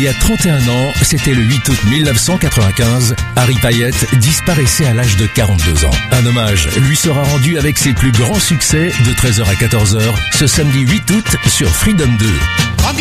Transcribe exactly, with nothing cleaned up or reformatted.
y a trente et un ans, c'était le huit août mille neuf cent quatre-vingt-quinze, Harry Payette disparaissait à l'âge de quarante-deux ans. Un hommage lui sera rendu avec ses plus grands succès de treize heures à quatorze heures ce samedi huit août sur Freedom deux.